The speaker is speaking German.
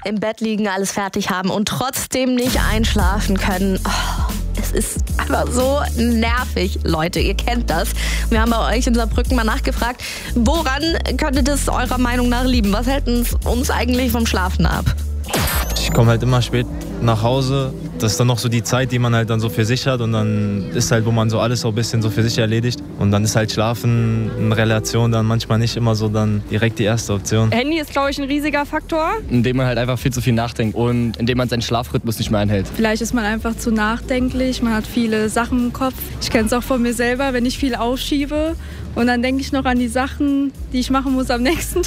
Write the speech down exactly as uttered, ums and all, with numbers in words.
Im Bett liegen, alles fertig haben und trotzdem nicht einschlafen können. Oh, es ist einfach so nervig, Leute. Ihr kennt das. Wir haben bei euch in Saarbrücken mal nachgefragt, woran könnte das eurer Meinung nach liegen? Was hält uns, uns eigentlich vom Schlafen ab? Ich komme halt immer spät nach Hause. Das ist dann noch so die Zeit, die man halt dann so für sich hat. Und dann ist halt, wo man so alles so ein bisschen so für sich erledigt. Und dann ist halt Schlafen in Relation dann manchmal nicht immer so dann direkt die erste Option. Handy ist, glaube ich, ein riesiger Faktor. Indem man halt einfach viel zu viel nachdenkt und indem man seinen Schlafrhythmus nicht mehr einhält. Vielleicht ist man einfach zu nachdenklich, man hat viele Sachen im Kopf. Ich kenne es auch von mir selber, wenn ich viel aufschiebe und dann denke ich noch an die Sachen, die ich machen muss am nächsten Tag.